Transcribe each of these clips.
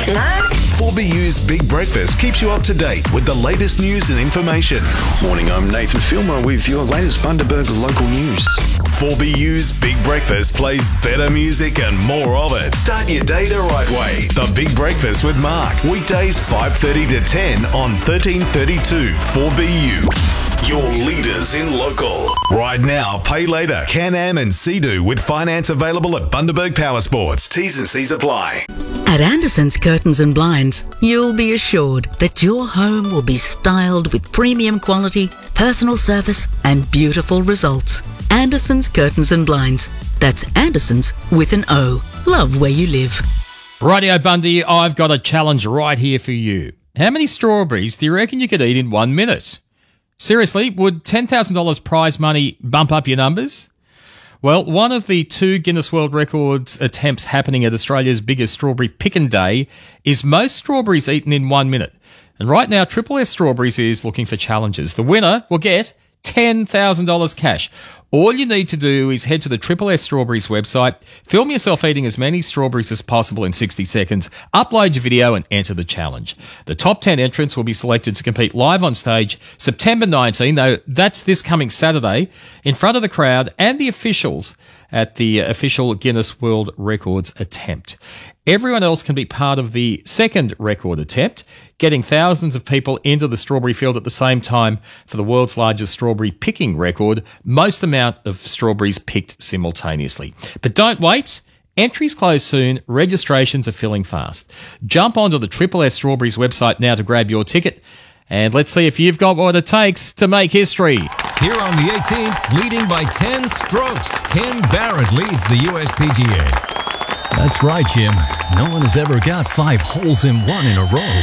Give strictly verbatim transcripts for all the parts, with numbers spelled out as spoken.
No. four B U's Big Breakfast keeps you up to date with the latest news and information. Morning, I'm Nathan Filmer with your latest Bundaberg local news. four B U's Big Breakfast plays better music and more of it. Start your day the right way. The Big Breakfast with Mark. Weekdays five thirty to ten on thirteen thirty-two four B U. Your leaders in local. Right now, pay later. Can-Am and Sea-Doo with finance available at Bundaberg Power Sports. T's and C's apply. At Anderson's Curtains and Blinds, you'll be assured that your home will be styled with premium quality, personal service and beautiful results. Anderson's Curtains and Blinds. That's Anderson's with an O. Love where you live. Rightio Bundy, I've got a challenge right here for you. How many strawberries do you reckon you could eat in one minute? Seriously, would ten thousand dollars prize money bump up your numbers? Well, one of the two Guinness World Records attempts happening at Australia's biggest strawberry pickin' day is most strawberries eaten in one minute. And right now, Triple S Strawberries is looking for challenges. The winner will get ten thousand dollars cash. All you need to do is head to the Triple S Strawberries website, film yourself eating as many strawberries as possible in sixty seconds, upload your video and enter the challenge. The top ten entrants will be selected to compete live on stage September nineteenth, though that's this coming Saturday, in front of the crowd and the officials at the official Guinness World Records attempt. Everyone else can be part of the second record attempt, getting thousands of people into the strawberry field at the same time for the world's largest strawberry picking record, most amount of strawberries picked simultaneously. But don't wait. Entries close soon. Registrations are filling fast. Jump onto the Triple S Strawberries website now to grab your ticket, and let's see if you've got what it takes to make history. Here on the eighteenth, leading by ten strokes, Ken Barrett leads the U S P G A. That's right, Jim. No one has ever got five holes in one in a row.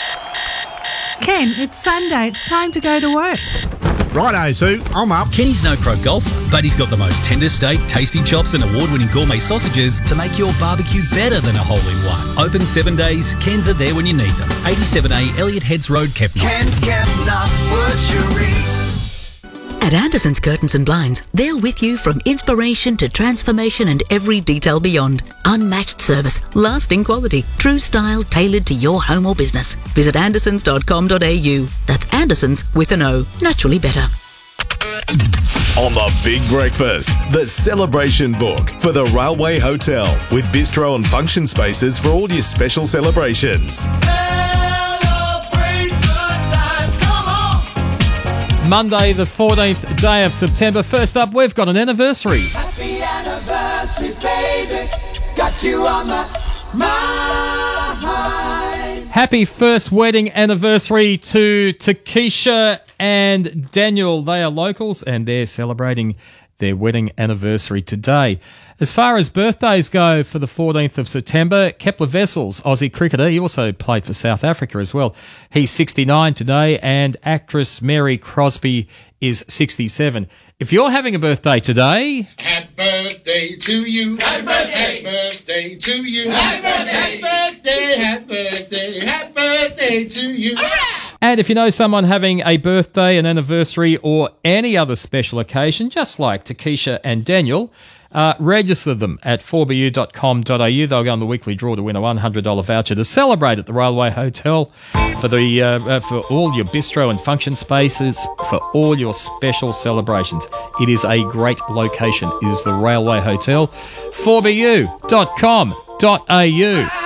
Ken, it's Sunday. It's time to go to work. Righto, Sue. I'm up. Kenny's no pro golfer, but he's got the most tender steak, tasty chops and award-winning gourmet sausages to make your barbecue better than a hole-in-one. Open seven days. Ken's are there when you need them. eighty-seven A Elliott Heads Road, Kepner. Ken's Kepner Butchery. At Anderson's Curtains and Blinds, they're with you from inspiration to transformation and every detail beyond. Unmatched service, lasting quality, true style tailored to your home or business. Visit andersons dot com dot a u. That's Anderson's with an O. Naturally better. On the Big Breakfast, the celebration book for the Railway Hotel with bistro and function spaces for all your special celebrations. Monday, the fourteenth day of September. First up, we've got an anniversary. Happy anniversary, baby. Got you on my mind. Happy first wedding anniversary to Takesha and Daniel. They are locals and they're celebrating their wedding anniversary today. As far as birthdays go for the fourteenth of September, Kepler Wessels, Aussie cricketer, he also played for South Africa as well. He's sixty-nine today, and actress Mary Crosby is sixty-seven. If you're having a birthday today... Happy birthday to you. Happy birthday. Happy birthday to you. Happy birthday. Happy birthday. Happy birthday. Happy birthday to you. And if you know someone having a birthday, an anniversary, or any other special occasion, just like Takesha and Daniel, uh, register them at four b u dot com dot a u. They'll go on the weekly draw to win a one hundred dollars voucher to celebrate at the Railway Hotel for the uh, uh, for all your bistro and function spaces, for all your special celebrations. It is a great location. It is the Railway Hotel. four b u dot com dot a u.